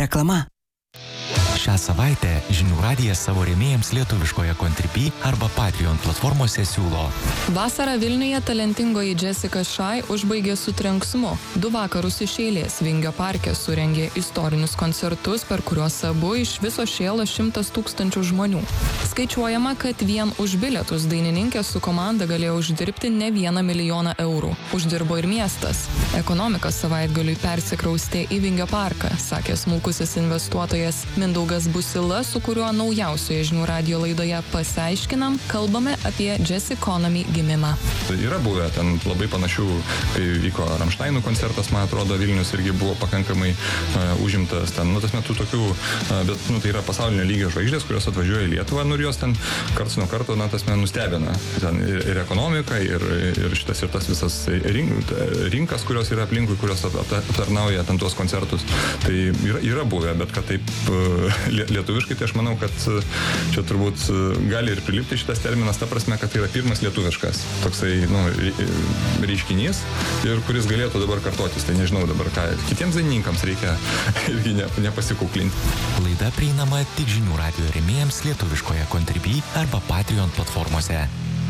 Reklama. Šią savaitę Žinių radijas savo rėmėjams lietuviškoje Contribui arba Patreon platformose siūlo. Vasarą Vilniuje talentingoji Jessica Shy užbaigė su trenksmu. 2 vakarus iš eilės Vingio parke surengė istorinius koncertus, per kuriuos abu iš viso šėlo 100 000 žmonių. Skaičiuojama, kad vien už bilietus dainininkė su komanda galėjo uždirbti ne 1 milijoną eurų. Uždirbo ir miestas. Ekonomika savaitgaliui persikraustė į Vingio parką, sakė smulkusis investuotojas Mindaugas Busila, su kuriuo naujausioje Žinių radijo laidoje pasiaiškinam, kalbame apie Jessiconomy gimimą. Yra buvę ten labai panašių, kai vyko Rammsteinų koncertas, man atrodo, Vilnius irgi buvo pakankamai užimtas ten, tas metu tokių, bet, tai yra pasaulinio lygio žvaigždės, kurios atvažiuoja į Lietuvą, ir jos ten karts nuo karto, tas nustebina. Ten ir ekonomika, ir šitas ir tas visas rinkas, kurios yra aplinkui, kurios aptarnauja ten tuos koncertus. Tai yra buvę, bet kad taip lietuviškai, tai aš manau, kad čia turbūt gali ir prilipti šitas terminas, ta prasme, kad tai yra pirmas lietuviškas toksai, reiškinys ir kuris galėtų dabar kartotis. Tai nežinau dabar, ką kitiems dainininkams reikia irgi nepasikuklinti. Laida prieinama tik Žinių radijo rėmėjams lietuviškoje Contribui arba Patreon platformose.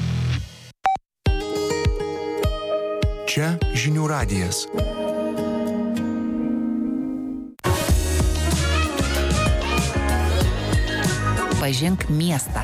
Čia Žinių radijas. Pažink miestą.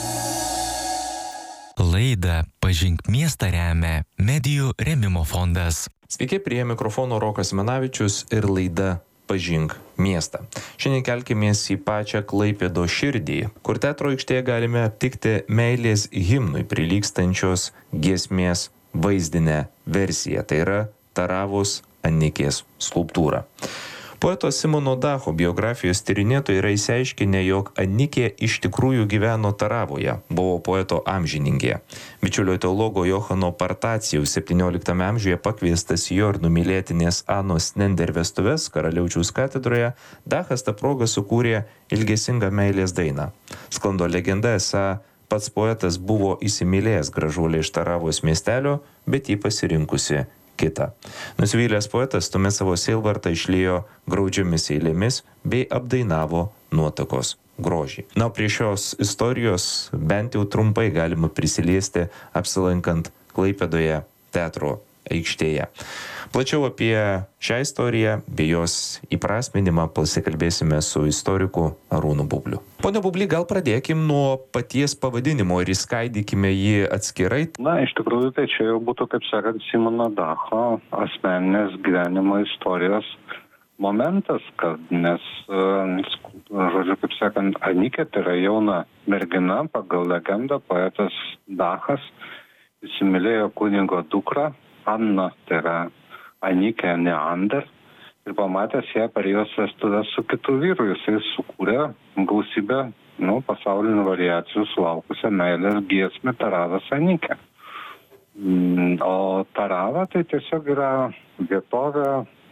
Laidą Pažink miestą remia Medijų rėmimo fondas. Sveiki, prie mikrofono Rokas Menavičius ir laida Pažink miestą. Šiandien kelkimės į pačią Klaipėdos širdį, kur teatro aikštėje galime aptikti meilės himnui prilygstančios giesmės vaizdinę versiją, tai yra Taravos Anikės skulptūra. Poeto Simono Dacho biografijos tyrinėtojai yra išsiaiškinę, jog Anikė iš tikrųjų gyveno Taravoje, buvo poeto amžininkė. Bičiulio teologo Johano Partacijaus 17 amžiuje pakviestas jo ir numylėtinės Anos Nender vestuves Karaliaučiaus katedroje, Dachas tą progą sukūrė ilgesingą meilės dainą. Sklando legenda, esą pats poetas buvo įsimylėjęs gražuolę iš Taravos miestelio, bet jį pasirinkusi kitą. Nusivylęs poetas tuomet savo sielvartą išliejo graudžiomis eilėmis bei apdainavo nuotakos grožį. Prie šios istorijos bent jau trumpai galima prisiliesti apsilankant Klaipėdoje teatro aikštėje. Plačiau apie šią istoriją bei jos įprasminimą pasikalbėsime su istoriku Arūnu Bubliu. Pone Bubli, gal pradėkim nuo paties pavadinimo ir įskaidykime jį atskirai. Iš tikrųjų, tai čia jau būtų, kaip sakant, Simono Dacho asmeninės gyvenimo istorijos momentas, nes, žodžiu, kaip sakant, Anikė, tai yra jauna mergina, pagal legendą poetas Dachas įsimylėjo kunigo dukrą, Anna, tai yra Anikė Neander, ir pamatęs ją per jos vestuves su kitu vyru, jisai sukūrė gausybę pasaulinių variacijų sulaukusią meilės giesmę Taravas Anikė. O Tarava tai tiesiog yra vietovė,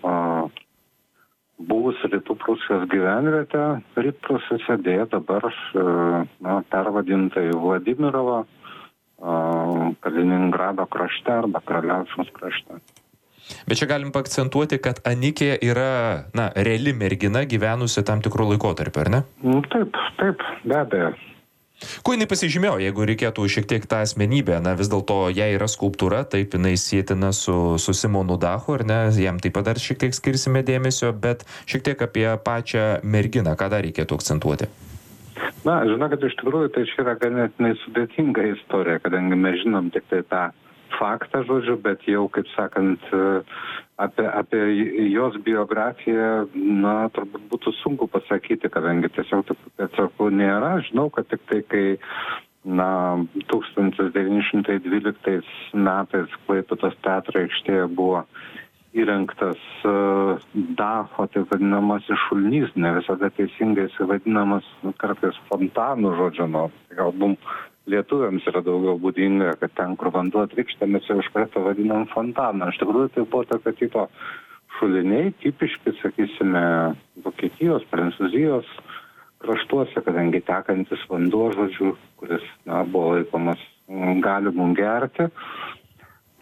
buvusi Rytų Prūsijos gyvenvietė, rytprūsiuose dėja dabar pervadinta į Vladimirovą, Kaliningrado krašte arba Kraliaučiaus krašte. Bet čia galim paakcentuoti, kad Anikė yra, reali mergina gyvenusi tam tikrų laikotarpių, ar ne? Taip, be abejo. Kuo jinai pasižymėjo, jeigu reikėtų šiek tiek tą asmenybę, vis dėlto jai yra skulptūra, taip jinai sietina su Simonu Dachu, ar ne, jam taip pat dar šiek tiek skirsime dėmesio, bet šiek tiek apie pačią merginą, ką dar reikėtų akcentuoti? Žinokit, iš tikrųjų, tai čia yra ganėtinai sudėtinga istorija, kadangi mes žinom tik tai tą faktą, žodžiu, bet jau, kaip sakant, apie jos biografiją, turbūt būtų sunku pasakyti, kadangi tiesiog pėdsakų nėra. Žinau, kad tik tai, kai 1912 metais Klaipėdos teatro aikštėje buvo įrengtas Dacho, taip vadinamasis šulinys, ne visada teisingai vadinamas kartais fontanų, žodžiu, galbūt lietuviams yra daugiau būdinga, kad ten, kur vanduo trykšta, mes jau iš karto vadinam fontaną. Iš tikrųjų, tai buvo tokio tipo šuliniai, tipiški, sakysime, Vokietijos, Prancūzijos kraštuose, kadangi tekantis vanduo, žodžiu, kuris buvo laikomas galimų gerti.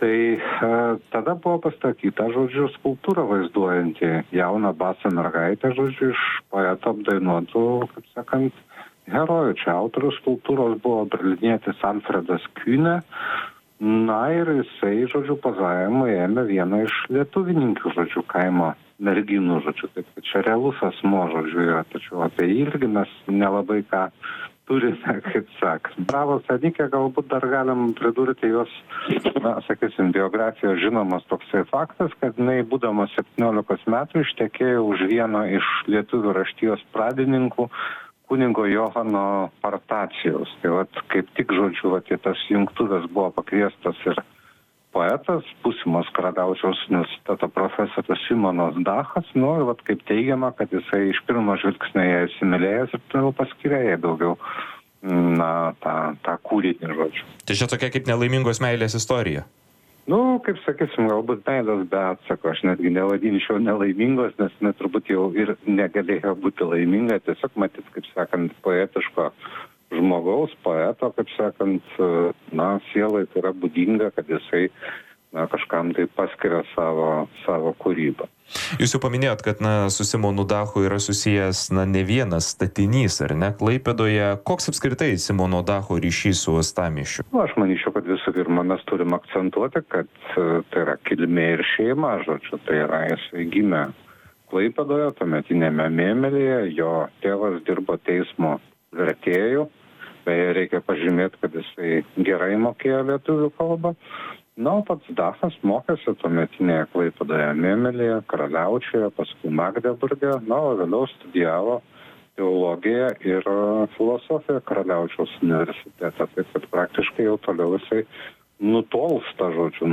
Tai tada buvo pastatyta, žodžiu, skulptūra vaizduojanti jauną basą mergaitę, žodžiu, iš poeto apdainuotų, kaip sakant, herojų. Čia autorius skulptūros buvo berlinietis Alfredas Kühne. Na ir jisai, žodžiu, pozavimą ėmė vieną iš lietuvininkių, žodžiu, kaimo merginų, žodžiu. Taip, kad čia realus asmo, žodžiu, yra. Tačiau apie jį irgi mes nelabai ką turime, kaip sakas. Bravos Anikė, galbūt dar galim pridurti jos, na, sakysim, biografijos žinomas toksai faktas, kad jinai, būdama 17 metų, ištekėjo už vieno iš lietuvių raštijos pradininkų, kunigo Johano Partacijos. Tai vat, kaip tik, žodžiu, vat, į tas jungtuvės buvo pakviestas ir poetas, būsimas Karaliaučiaus universiteto profesorius Simonas Dachas, nu, ir vat, kaip teigiama, kad jisai iš pirmo žvilgsnio ją įsimylėjęs ir toliau paskyrė jai daugiau, na, tą kūrinį, žodžiu. Tai čia tokia kaip nelaimingos meilės istorija. Nu, kaip sakysim, galbūt meilės be atsako, aš netgi nevadinčiau nelaimingos, nes turbūt jau ir negalėjo būti laiminga, tiesiog matyt, kaip sakant, poetiško žmogaus, poeto, kaip sakant, na, sielai tai yra būdinga, kad jisai, na, kažkam tai paskiria savo kūrybą. Jūs jau paminėjot, kad, na, su Simonu Dachu yra susijęs, na, ne vienas statinys, ar ne, Klaipėdoje. Koks apskritai Simono Dacho ryšys su Uostamiesčiu? Nu, aš manyčiau, kad visų pirma mes turim akcentuoti, kad tai yra kilmė ir šeima, žodžiu, tai yra jisai gimė Klaipėdoje, tuometinėme Mėmelyje, jo tėvas dirbo teismo vertėju, beje, reikia pažymėti, kad jisai gerai mokėjo lietuvių kalbą. Na, pats Dachas mokėsi tuometinėje Klaipėdoje Mėmelyje, Karaliaučiuje, paskui Magdeburge, na, o vėliau studijavo teologiją ir filosofiją Karaliaučiaus universitete. Taip, kad praktiškai jau toliau jisai nutolsta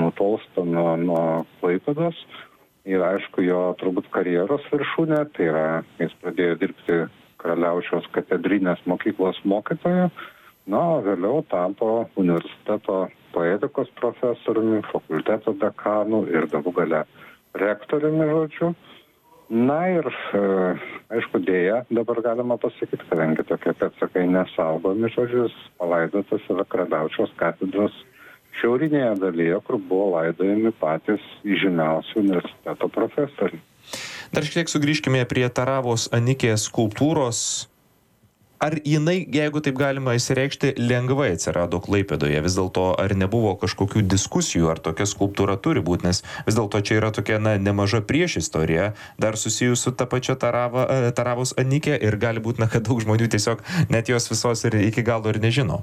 nuo Klaipėdos. Ir aišku, jo turbūt karjeros viršūnė, tai yra, jis pradėjo dirbti Karaliaučiaus katedrinės mokyklos mokytoju, na, o vėliau tapo universiteto poetikos profesoriumi, fakulteto dekanu ir galų gale rektoriumi, žodžiu. Na ir, aišku, dėja, dabar galima pasakyti, kadangi tokie pėdsakai nesaugomi, žodžiu, palaidotas yra Karaliaučiaus katedros šiaurinėje dalyje, kur buvo laidojami patys žymiausi universiteto profesoriai. Dar šiek tiek sugrįžkime prie Taravos Anikės skulptūros. Ar jinai, jeigu taip galima įsireikšti, lengvai atsirado Klaipėdoje? Vis dėlto, ar nebuvo kažkokių diskusijų, ar tokia skulptūra turi būti? Nes vis dėlto čia yra tokia, na, nemaža priešistorija, dar susijus su ta pačia Taravos Anikė ir gali būti, na, kad daug žmonių tiesiog net jos visos ir iki galo ir nežino.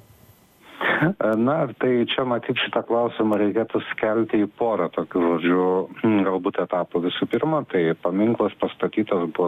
Na, tai čia matyti šitą klausimą reikėtų skelti į porą tokių, žodžiu, galbūt etapų. Visų pirma, tai paminklas pastatytas buvo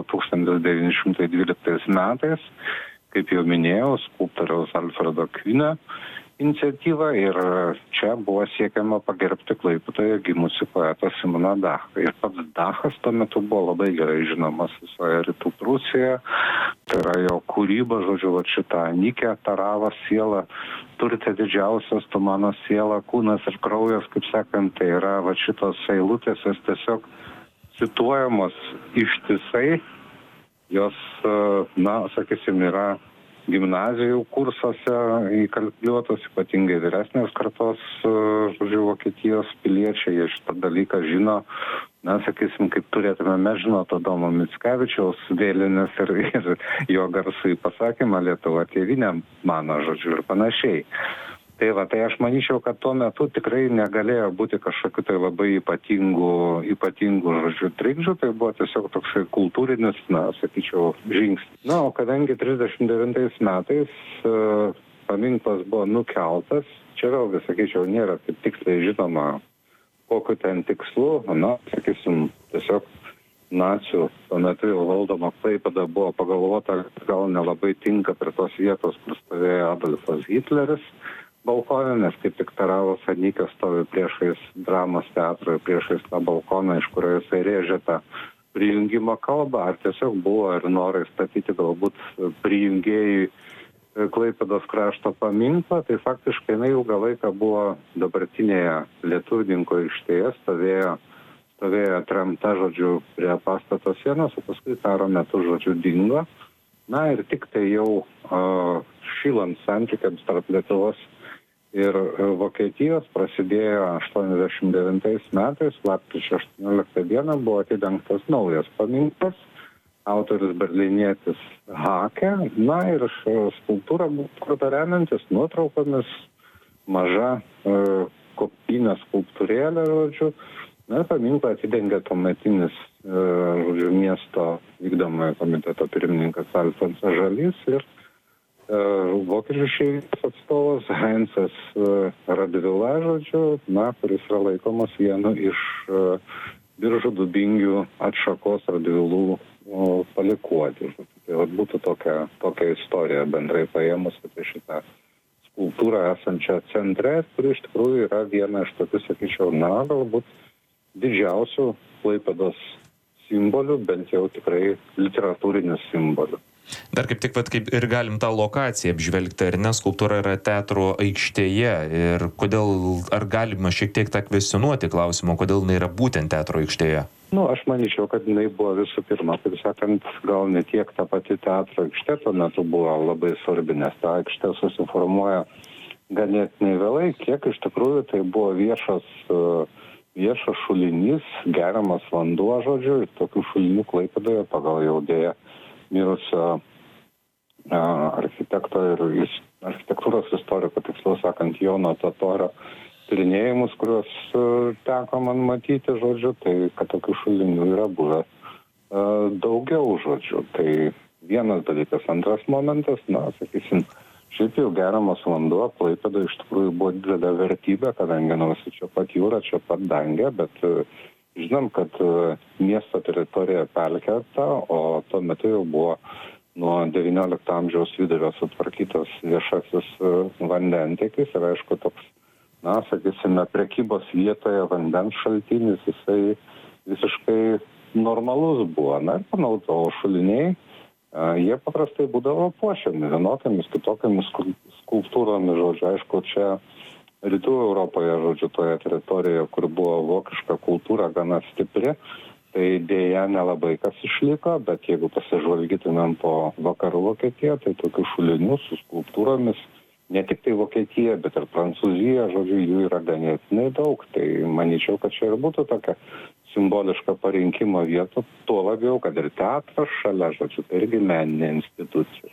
1912 metais, kaip jau minėjau, skulptoriaus Alfredo Kühne iniciatyva ir čia buvo siekiama pagerbti Klaipėdoje gimusi poetą Simoną Dachą. Ir pats Dachas tuo metu buvo labai gerai žinomas visoje rytų Prūsijoje. Tai yra jo kūryba, žodžiu, va šitą Anikę, Taravą sielą, turite didžiausias, tu mano siela, kūnas ir kraujas, kaip sakant, tai yra va šitos eilutės, jos tiesiog cituojamos ištisai. Jos, na, sakysim, yra gimnazijų kursuose įkalkuliuotos, ypatingai vyresnės kartos, žodžiu, Vokietijos piliečiai, jie šitą dalyką žino, na, sakysim, kaip turėtume mes žinoti Adomo Mickevičiaus vėlinės ir jo garsų į pasakymą Lietuva tėvynė mano, žodžiu, ir panašiai. Tai va, tai aš manyčiau, kad tuo metu tikrai negalėjo būti kažkokiu tai labai ypatingų, žodžiu, trikdžių, tai buvo tiesiog toksai kultūrinis, na, sakyčiau, žingsnis. Na, o kadangi 39 metais paminklas buvo nukeltas, čia vėlgi, sakyčiau, nėra taip tiksliai žinoma, kokiu ten tikslu, na, sakysim, tiesiog nacių tuo metu jau valdoma Klaipėda buvo pagalvota, gal nelabai tinka prie tos vietos, kur stovėjo Adolfas Hitleris balkoną, nes kaip tik Taravos Anikė stovi priešais dramos teatro ir priešais tą balkoną, iš kurio jisai rėžė tą prijungimo kalbą, ar tiesiog buvo ir norai statyti galbūt prijungėjui Klaipėdos krašto paminklą, tai faktiškai jinai ilgą laiką buvo dabartinėje Lietuvininkų aikštėje, stovėjo tremta, žodžiu, prie pastato sienos, o paskui karo metu, žodžiu, dingo. Na ir tik tai jau šylant santykiams tarp Lietuvos Ir Vokietijos prasidėjo 89 metais, lapkričio 18 dieną buvo atidengtas naujas paminklas, autorius berlynietis Hake, na ir skulptūra buvo kurta remiantis nuotraukomis, maža kopinė skulptūrėlė, žodžiu. Na, paminklą atidengė tuometinis, žodžiu, miesto vykdomojo komiteto pirmininkas Alfonsas Žalys ir vokiečių šeimos atstovas Heinzas Radvila, žodžiu, na, kuris yra laikomas vienu iš Biržų Dubingių atšakos Radvilų palikuonių. Tai būtų tokia istorija bendrai paėmus apie šitą skulptūrą esančią centre, kuri iš tikrųjų yra viena iš tokių, sakyčiau, na, galbūt didžiausių Klaipėdos simbolių, bent jau tikrai literatūrinių simbolių. Dar kaip tik kaip ir galim tą lokaciją apžvelgti, ar ne, skulptūra yra teatro aikštėje ir kodėl, ar galima šiek tiek tą kvestionuoti klausimą, kodėl jinai yra būtent teatro aikštėje? Aš manyčiau, kad jinai buvo visų pirma, kaip sakant, gal ne tiek ta pati teatro aikštė tuo metu buvo labai svarbi, nes ta aikštė susiformuoja ganėtinai vėlai, kiek iš tikrųjų tai buvo viešas šulinys, geriamas vanduo, žodžiu, ir tokių šulinių Klaipėdoje pagal jau dėja mirusio architekto ir architektūros istoriko, tiksliau sakant, Jono Totorio tyrinėjimus, kuriuos teko man matyti, žodžiu, tai kad tokių šulinių yra buvę daugiau, žodžiu. Tai vienas dalykas. Antras momentas, sakysim, šiaip jau geriamas vanduo Klaipėdoje iš tikrųjų buvo didelė vertybė, kadangi nors čia pat jūra, čia pat dangė, bet žinom, kad miesto teritorija pelkėta, o tuo metu jau buvo nuo XIX amžiaus vidurio sutvarkytas viešasis vandentiekis ir aišku toks, sakysime, prekybos vietoje vandens šaltinis, jisai visiškai normalus buvo. Ir panaudojo šuliniai, jie paprastai būdavo puošiami vienokiamis, kitokiamis skulptūromis, žodžiu, aišku, čia Rytų Europoje, žodžiu, toje teritorijoje, kur buvo vokiška kultūra gana stipri, tai dėja nelabai kas išliko, bet jeigu pasižvalgytumėm po vakarų Vokietiją, tai tokių šulinių su skulptūromis, ne tik tai Vokietija, bet ir Prancūzija, žodžiu, jų yra ganėtinai daug. Tai manyčiau, kad čia ir būtų tokia simboliška parinkimo vieta, tuo labiau, kad ir teatras šalia, žodžiu, tai irgi meninė institucija.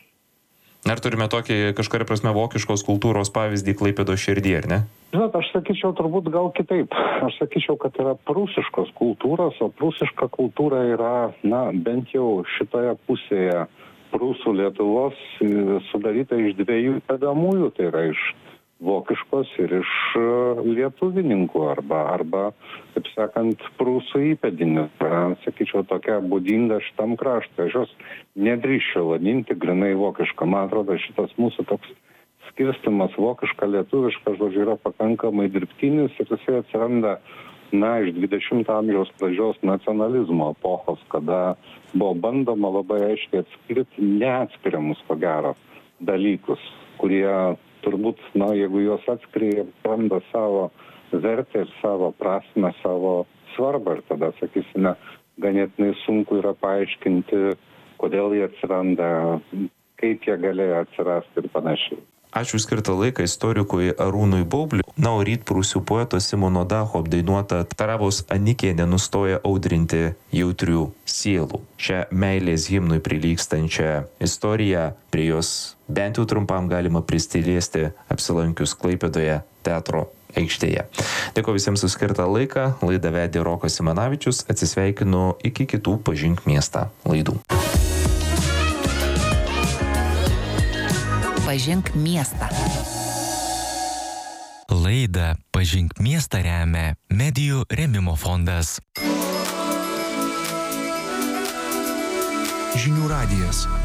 Ar turime tokį kažkuria prasme vokiškos kultūros pavyzdį Klaipėdos širdyje, ar ne? Žinot, aš sakyčiau turbūt gal kitaip. Aš sakyčiau, kad yra prūsiškos kultūros, o prūsiška kultūra yra, bent jau šitoje pusėje Prūsų Lietuvos sudaryta iš dviejų dedamųjų, tai yra iš vokiškos ir iš lietuvininkų arba taip sakant, prūsų įpėdinių. Sakyčiau, tokia būdinga šitam kraštui. Aš jos nedrįsčiau vadinti grinai vokišką. Man atrodo, šitas mūsų toks skirstimas vokiška, lietuviška, žodžiu, yra pakankamai dirbtinis ir jisai atsiranda iš 20 amžiaus pradžios nacionalizmo epochos, kada buvo bandoma labai aiškiai atskirti neatskiriamus, ko gero, dalykus, kurie turbūt, jeigu juos atskiria, randa savo vertę ir savo prasmę, savo svarbą. Ir tada, sakysime, ganėtinai sunku yra paaiškinti, kodėl jie atsiranda, kaip jie galėjo atsirasti ir panašiai. Ačiū skirtą laiką istorikui Arūnui Baubliui. O rytprūsių poeto Simono Dacho apdainuota Taravos Anikė nenustoja audrinti jautrių sielų. Šią meilės himnui prilygstančią istoriją, prie jos bent jau trumpam galima pristiliesti apsilankius Klaipėdoje teatro aikštėje. Dėkuoju visiems už skirtą laiką. Laidą vedė Rokas Simanavičius. Atsisveikinu iki kitų Pažink miestą laidų. Pažink miestą. Laidą Pažink miestą remia Medijų rėmimo fondas. Žinių radijas.